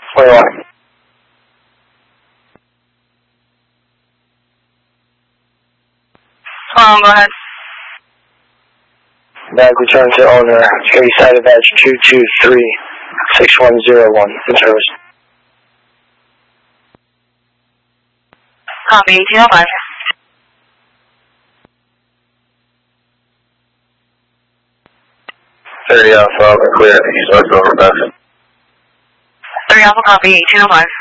Where are you? Go ahead. Mag return to owner. Security side of badge 223-6101 in service. Copy, 1805. Alpha, clear. East West over, back. 3 Alpha, copy, 1805.